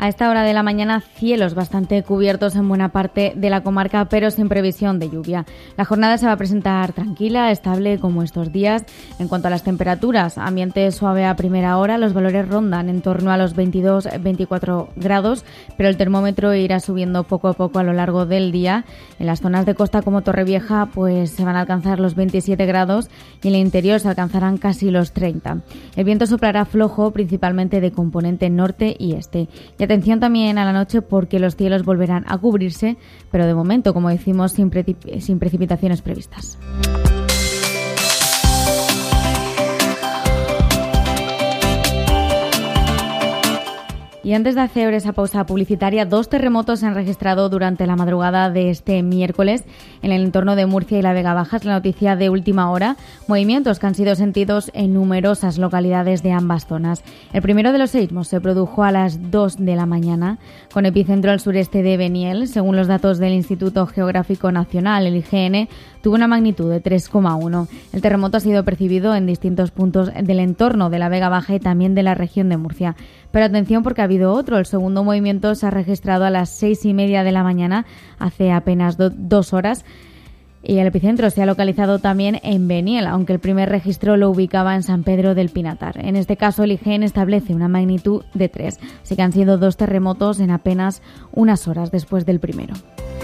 A esta hora de la mañana, cielos bastante cubiertos en buena parte de la comarca, pero sin previsión de lluvia. La jornada se va a presentar tranquila, estable como estos días. En cuanto a las temperaturas, ambiente suave a primera hora, los valores rondan en torno a los 22-24 grados, pero el termómetro irá subiendo poco a poco a lo largo del día. En las zonas de costa como Torrevieja pues se van a alcanzar los 27 grados y en el interior se alcanzarán casi los 30. El viento soplará flojo, principalmente de componente norte y este. Y atención también a la noche porque los cielos volverán a cubrirse, pero de momento, como decimos, sin precipitaciones previstas. Y antes de hacer esa pausa publicitaria, 2 terremotos se han registrado durante la madrugada de este miércoles en el entorno de Murcia y la Vega Baja. Es la noticia de última hora. Movimientos que han sido sentidos en numerosas localidades de ambas zonas. El primero de los seismos se produjo a las 2 de la mañana, con epicentro al sureste de Beniel. Según los datos del Instituto Geográfico Nacional, el IGN, tuvo una magnitud de 3,1. El terremoto ha sido percibido en distintos puntos del entorno de la Vega Baja y también de la región de Murcia. Pero atención porque ha habido otro. El segundo movimiento se ha registrado a las 6:30 de la mañana, hace apenas 2 horas. Y el epicentro se ha localizado también en Beniel, aunque el primer registro lo ubicaba en San Pedro del Pinatar. En este caso, el IGN establece una magnitud de 3. Así que han sido 2 terremotos en apenas unas horas después del primero.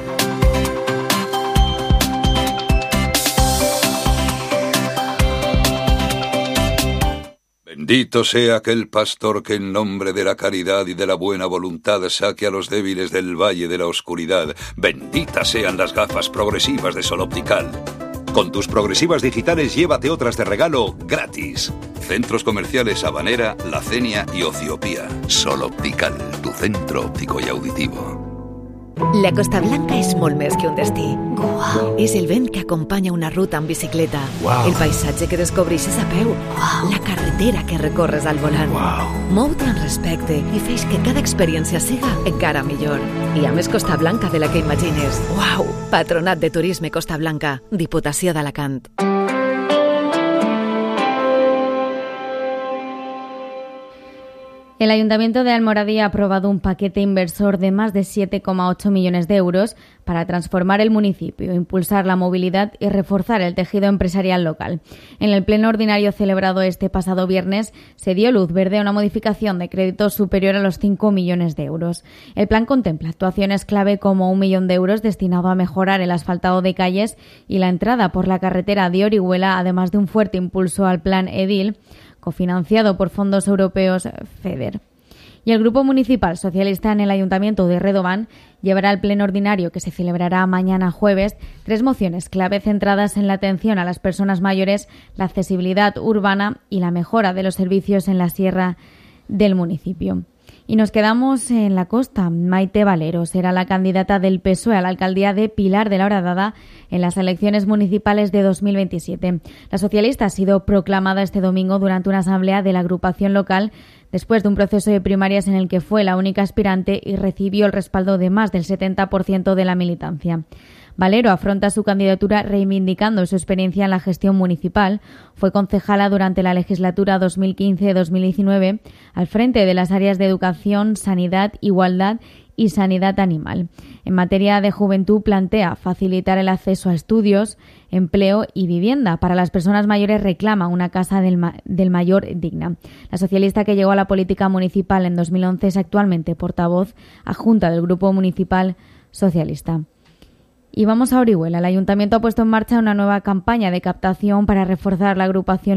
Bendito sea aquel pastor que en nombre de la caridad y de la buena voluntad saque a los débiles del valle de la oscuridad. Benditas sean las gafas progresivas de Sol Optical. Con tus progresivas digitales llévate otras de regalo gratis. Centros comerciales Habanera, La Cenia y Ociopía. Sol Optical, tu centro óptico y auditivo. La Costa Blanca és molt més que un destí. Wow. És el vent que acompanya una ruta en bicicleta. Wow. El paisatge que descobreixes a peu. Wow. La carretera que recorres al volant. Wow. Mou-te amb respecte i feix que cada experiència siga encara millor. Hi ha més Costa Blanca de la que imagines. Wow. Patronat de Turisme Costa Blanca. Diputació d'Alacant. El Ayuntamiento de Almoradí ha aprobado un paquete inversor de más de 7,8 millones de euros para transformar el municipio, impulsar la movilidad y reforzar el tejido empresarial local. En el pleno ordinario celebrado este pasado viernes se dio luz verde a una modificación de crédito superior a los 5 millones de euros. El plan contempla actuaciones clave como 1 millón de euros destinado a mejorar el asfaltado de calles y la entrada por la carretera de Orihuela, además de un fuerte impulso al plan Edil, cofinanciado por fondos europeos FEDER. Y el Grupo Municipal Socialista en el Ayuntamiento de Redován llevará al pleno ordinario, que se celebrará mañana jueves, 3 mociones clave centradas en la atención a las personas mayores, la accesibilidad urbana y la mejora de los servicios en la sierra del municipio. Y nos quedamos en la costa. Maite Valero será la candidata del PSOE a la alcaldía de Pilar de la Horadada en las elecciones municipales de 2027. La socialista ha sido proclamada este domingo durante una asamblea de la agrupación local después de un proceso de primarias en el que fue la única aspirante y recibió el respaldo de más del 70% de la militancia. Valero afronta su candidatura reivindicando su experiencia en la gestión municipal. Fue concejala durante la legislatura 2015-2019 al frente de las áreas de educación, sanidad, igualdad y sanidad animal. En materia de juventud plantea facilitar el acceso a estudios, empleo y vivienda. Para las personas mayores reclama una casa del mayor digna. La socialista, que llegó a la política municipal en 2011, es actualmente portavoz adjunta del Grupo Municipal Socialista. Y vamos a Orihuela. El Ayuntamiento ha puesto en marcha una nueva campaña de captación para reforzar la agrupación